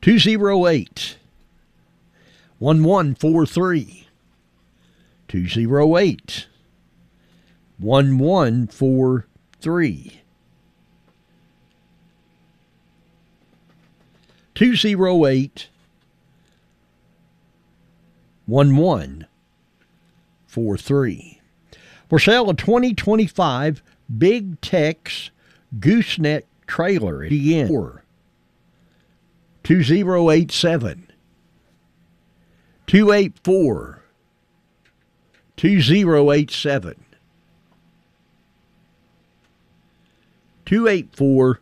208 1143. 208 1143. 208 1143. For sale, a 2025 Big Tex gooseneck trailer at the end. 2087 284 2087 284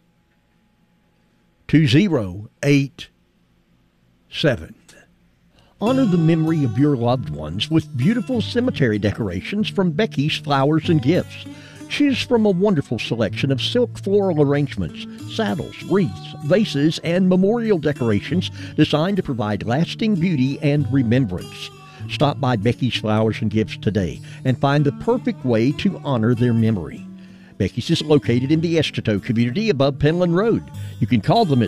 2087. Honor the memory of your loved ones with beautiful cemetery decorations from Becky's Flowers and Gifts. Choose from a wonderful selection of silk floral arrangements, saddles, wreaths, vases, and memorial decorations designed to provide lasting beauty and remembrance. Stop by Becky's Flowers and Gifts today and find the perfect way to honor their memory. Becky's is located in the Esteto community above Penland Road. You can call them at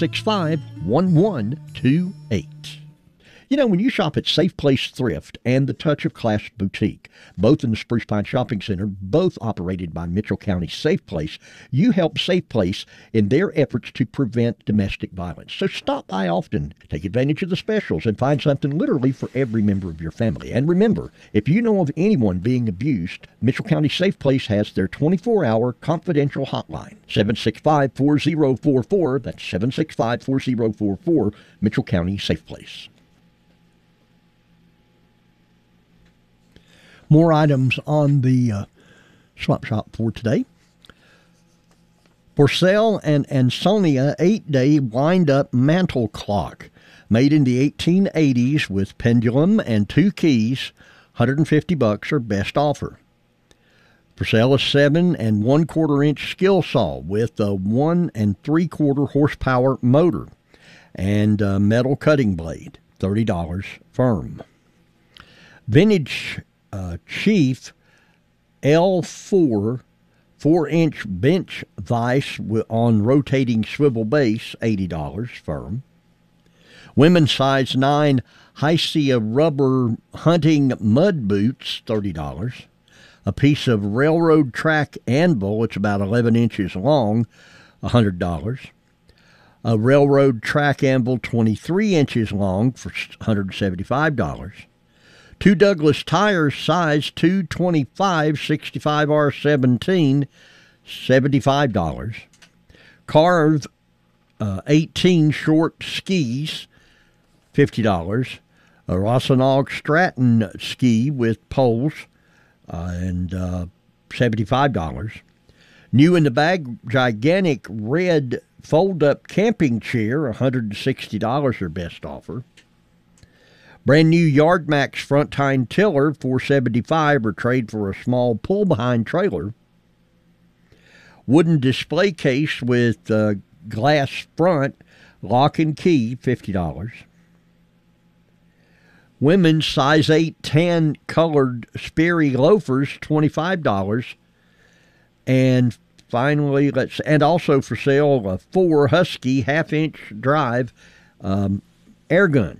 765-1128. You know, when you shop at Safe Place Thrift and the Touch of Class Boutique, both in the Spruce Pine Shopping Center, both operated by Mitchell County Safe Place, you help Safe Place in their efforts to prevent domestic violence. So stop by often, take advantage of the specials, and find something literally for every member of your family. And remember, if you know of anyone being abused, Mitchell County Safe Place has their 24-hour confidential hotline, 765-4044. That's 765-4044, Mitchell County Safe Place. More items on the swap shop for today. For sale, an Ansonia 8-day wind-up mantle clock made in the 1880s with pendulum and 2 keys, $150 or best offer. For sale, a 7 1/4-inch skill saw with a 1 3/4 horsepower motor and a metal cutting blade, $30 firm. Vintage Chief L4 4-inch bench vise on rotating swivel base, $80 firm. Women's size 9 Hysia rubber hunting mud boots, $30. A piece of railroad track anvil, it's about 11 inches long, $100. A railroad track anvil 23 inches long for $175. 2 Douglas tires, size 225 65R17, $75. Carve 18 short skis, $50. A Rossinog Stratton ski with poles, and $75. New in the bag, gigantic red fold-up camping chair, $160 or best offer. Brand new Yardmax front tine tiller, $475, or trade for a small pull-behind trailer. Wooden display case with glass front, lock and key, $50. Women's size 8 tan colored Sperry loafers, $25. And finally, and also for sale, a 4 Husky half-inch drive air gun,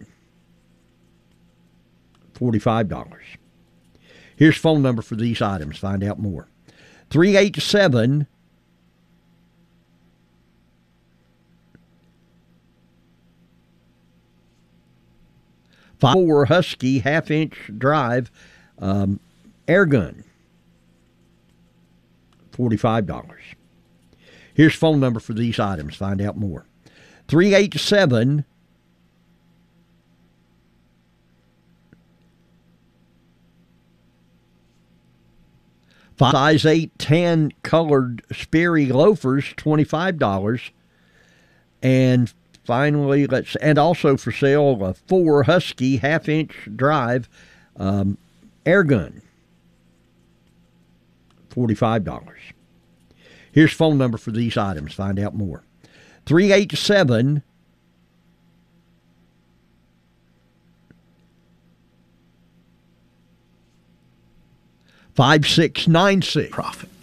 $45. Here's phone number for these items. Find out more. 387 4 Husky half-inch drive air gun, $45. Here's phone number for these items. Find out more. 387 size 8 tan colored Sperry loafers, $25. And finally, and also for sale, a 4 Husky half-inch drive air gun, $45. Here's phone number for these items. Find out more. 387 5696. Profit.